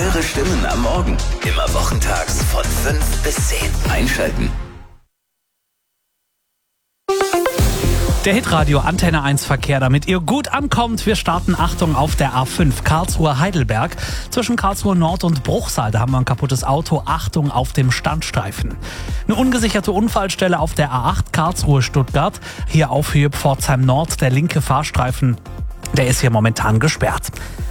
Eure Stimmen am Morgen. Immer wochentags von 5 bis 10. Einschalten. Der Hitradio Antenne 1 Verkehr, damit ihr gut ankommt. Wir starten, Achtung, auf der A5 Karlsruhe-Heidelberg. Zwischen Karlsruhe Nord und Bruchsal, da haben wir ein kaputtes Auto. Achtung auf dem Standstreifen. Eine ungesicherte Unfallstelle auf der A8 Karlsruhe-Stuttgart. Hier Aufhöhe Pforzheim Nord, der linke Fahrstreifen, der ist hier momentan gesperrt.